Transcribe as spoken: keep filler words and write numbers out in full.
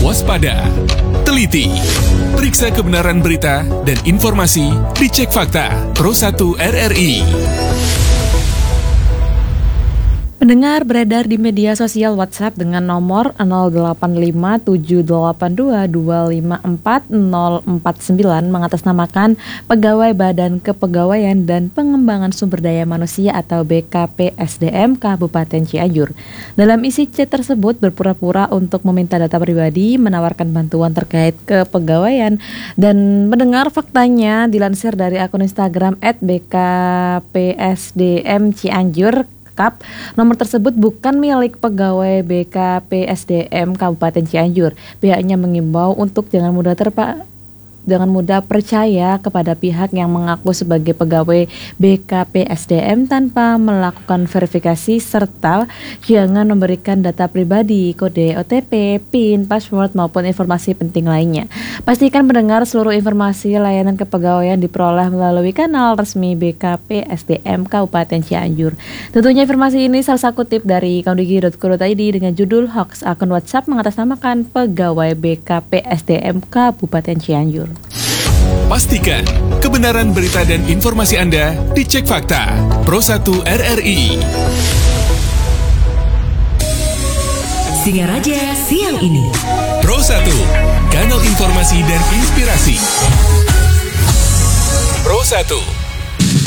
waspada, teliti, periksa kebenaran berita dan informasi, dicek fakta. Pro satu R R I. Pendengar beredar di media sosial WhatsApp dengan nomor nol delapan lima tujuh delapan dua dua lima empat nol empat sembilan mengatasnamakan Pegawai Badan Kepegawaian dan Pengembangan Sumber Daya Manusia atau B K P S D M Kabupaten Cianjur. Dalam isi chat tersebut berpura-pura untuk meminta data pribadi, menawarkan bantuan terkait kepegawaian, dan mendengar faktanya dilansir dari akun Instagram et B K P S D M Cianjur. Nomor tersebut bukan milik pegawai B K P S D M Kabupaten Cianjur. Pihaknya mengimbau untuk jangan mudah terpa Jangan mudah percaya kepada pihak yang mengaku sebagai pegawai B K P S D M tanpa melakukan verifikasi, serta jangan memberikan data pribadi, kode O T P, PIN, password maupun informasi penting lainnya. Pastikan mendengar seluruh informasi layanan kepegawaian diperoleh melalui kanal resmi B K P S D M Kabupaten Cianjur. Tentunya informasi ini salah satu kutip dari kaudigi titik co titik i d dengan judul Hoax Akun WhatsApp mengatasnamakan Pegawai B K P S D M Kabupaten Cianjur. Pastikan kebenaran berita dan informasi Anda dicek fakta. Pro satu R R I. Singaraja siang ini. Pro satu, kanal informasi dan inspirasi. Pro satu.